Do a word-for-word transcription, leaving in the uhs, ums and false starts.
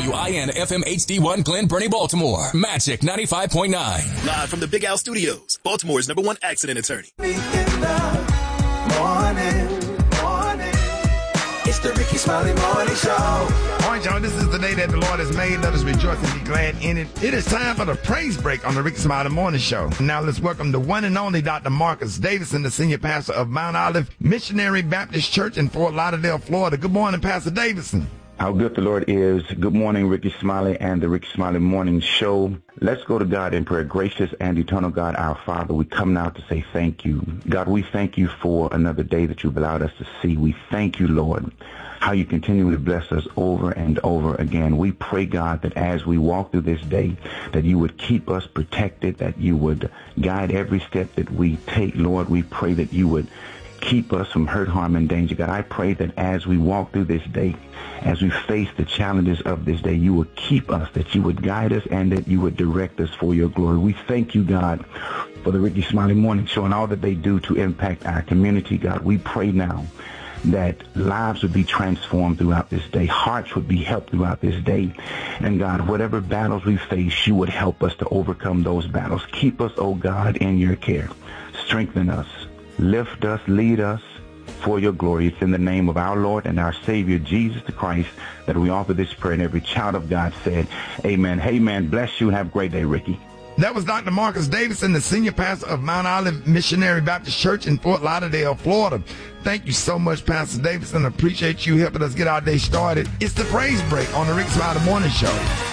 W I N F M H D one Glen Burnie, Baltimore. Magic ninety-five point nine. Live from the Big Al Studios, Baltimore's number one accident attorney. In the morning, morning. It's the Ricky Smiley Morning Show. All right, y'all, this is the day that the Lord has made. Let us rejoice and be glad in it. It is time for the praise break on the Ricky Smiley Morning Show. Now let's welcome the one and only Doctor Marcus Davidson, the senior pastor of Mount Olive Missionary Baptist Church in Fort Lauderdale, Florida. Good morning, Pastor Davidson. How good the Lord is. Good morning, Ricky Smiley and the Ricky Smiley Morning Show. Let's go to God in prayer. Gracious and eternal God, our Father, we come now to say thank you. God, we thank you for another day that you've allowed us to see. We thank you, Lord, how you continually bless us over and over again. We pray, God, that as we walk through this day, that you would keep us protected, that you would guide every step that we take. Lord, we pray that you would keep us from hurt, harm, and danger. God, I pray that as we walk through this day, as we face the challenges of this day, you would keep us, that you would guide us, and that you would direct us for your glory. We thank you, God, for the Ricky Smiley Morning Show and all that they do to impact our community. God, we pray now that lives would be transformed throughout this day, hearts would be helped throughout this day. And God, whatever battles we face, you would help us to overcome those battles. Keep us, oh God, in your care. Strengthen us, lift us, lead us for your glory. It's in the name of our Lord and our Savior, Jesus the Christ, that we offer this prayer. And every child of God said, amen. Hey, man, bless you and have a great day, Ricky. That was Doctor Marcus Davidson, the senior pastor of Mount Olive Missionary Baptist Church in Fort Lauderdale, Florida. Thank you so much, Pastor Davidson. Appreciate you helping us get our day started. It's the praise break on the Ricky Smiley Morning Show.